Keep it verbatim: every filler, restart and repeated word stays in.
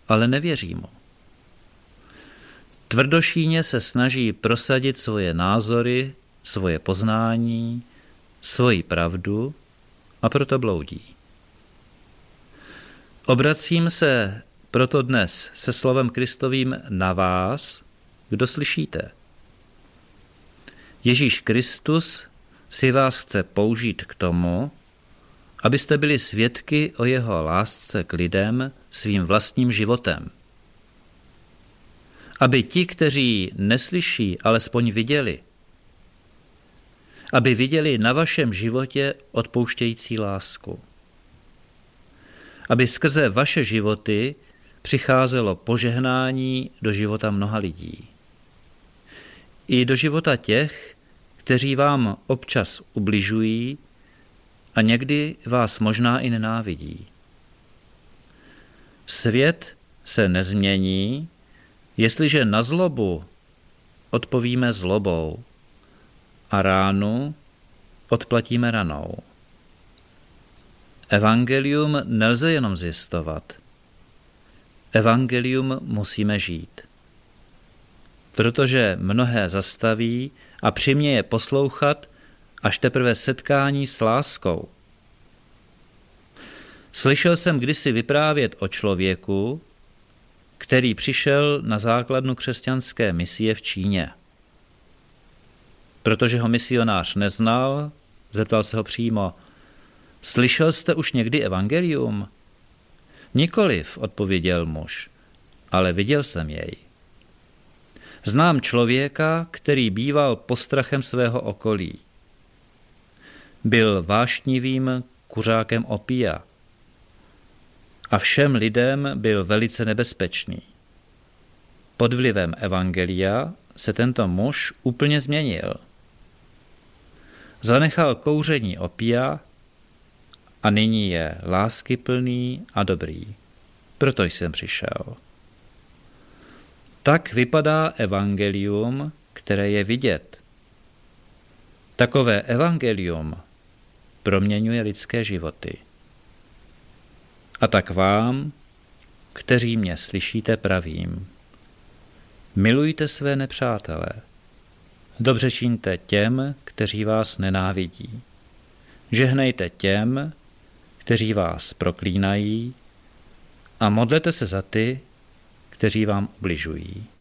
ale nevěří mu. Tvrdošíně se snaží prosadit svoje názory, svoje poznání, svoji pravdu a proto bloudí. Obracím se proto dnes se slovem Kristovým na vás, kdo slyšíte. Ježíš Kristus si vás chce použít k tomu, abyste byli svědky o jeho lásce k lidem svým vlastním životem. Aby ti, kteří neslyší, alespoň viděli. Aby viděli na vašem životě odpouštějící lásku. Aby skrze vaše životy přicházelo požehnání do života mnoha lidí. I do života těch, kteří vám občas ubližují a někdy vás možná i nenávidí. Svět se nezmění, jestliže na zlobu odpovíme zlobou a ránu odplatíme ranou. Evangelium nelze jenom zjistovat. Evangelium musíme žít. Protože mnohé zastaví a přimě je poslouchat až teprve setkání s láskou. Slyšel jsem kdysi vyprávět o člověku, který přišel na základnu křesťanské misie v Číně. Protože ho misionář neznal, zeptal se ho přímo: Slyšel jste už někdy evangelium? Nikoliv, odpověděl muž, ale viděl jsem jej. Znám člověka, který býval postrachem svého okolí. Byl vášnivým kuřákem opia a všem lidem byl velice nebezpečný. Pod vlivem evangelia se tento muž úplně změnil. Zanechal kouření opia a nyní je láskyplný a dobrý. Proto jsem přišel. Tak vypadá evangelium, které je vidět. Takové evangelium proměňuje lidské životy. A tak vám, kteří mě slyšíte, pravím: milujte své nepřátele, dobře čiňte těm, kteří vás nenávidí, žehnejte těm, kteří vás proklínají, a modlete se za ty, kteří vám ubližují.